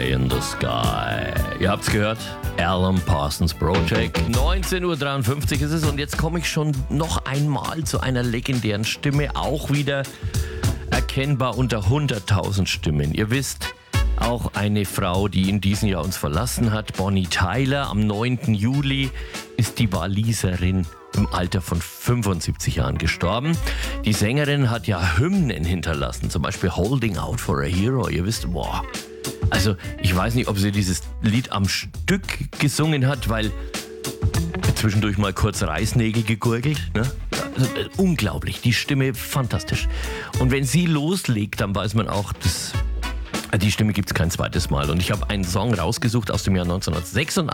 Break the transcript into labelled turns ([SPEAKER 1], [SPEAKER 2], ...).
[SPEAKER 1] Eye in the Sky. Ihr habt's gehört, Alan Parsons Project. 19.53 Uhr ist es und jetzt komme ich schon noch einmal zu einer legendären Stimme, auch wieder erkennbar unter 100.000 Stimmen. Ihr wisst, auch eine Frau, die in diesem Jahr uns verlassen hat, Bonnie Tyler. Am 9. Juli ist die Waliserin im Alter von 75 Jahren gestorben. Die Sängerin hat ja Hymnen hinterlassen, zum Beispiel Holding Out for a Hero. Ihr wisst, boah, also ich weiß nicht, ob sie dieses Lied am Stück gesungen hat, weil zwischendurch mal kurz Reißnägel gegurgelt, ne? Also, unglaublich, die Stimme fantastisch. Und wenn sie loslegt, dann weiß man auch, die Stimme gibt es kein zweites Mal. Und ich habe einen Song rausgesucht aus dem Jahr 1986.